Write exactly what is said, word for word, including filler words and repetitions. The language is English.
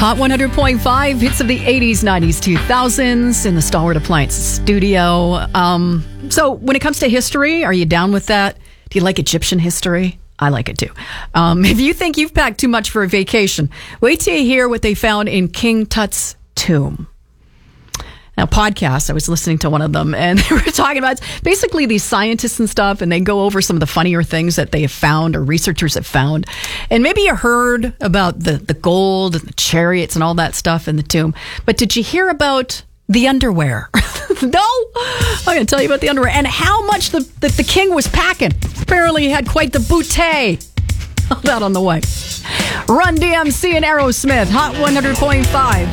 Hot one hundred point five, hits of the eighties, nineties, two thousands in the Stalwart Appliances studio. Um, so when it comes to history, are you down with that? Do you like Egyptian history? I like it too. Um, if you think you've packed too much for a vacation, wait till you hear what they found in King Tut's tomb. Now, podcast, I was listening to one of them, and they were talking about basically these scientists and stuff, and they go over some of the funnier things that they have found or researchers have found. And maybe you heard about the, the gold and the chariots and all that stuff in the tomb, but did you hear about the underwear? No? I'm going to tell you about the underwear and how much the, the, the king was packing. Apparently, he had quite the bootay. All that on the way. Run D M C and Aerosmith, Hot one hundred point five.